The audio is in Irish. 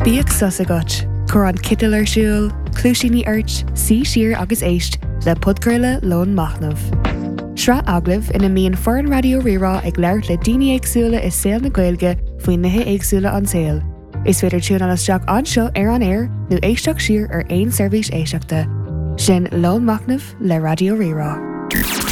Bíag susagat, chur an citil ar siúl, clúisíní airt, sí siar agus éist le podcurla lón machnamh. Sra aglah ina míon foreign radio rirá ag leirt le daoine éagsúla is saol na Gaeilge faoin nithe éagsúla an saol. Is féidir tún an isteach anseo ar an air nó éisteach siar ar aon seirbhís éisteachta. Sin lón machnamh le radio rirá.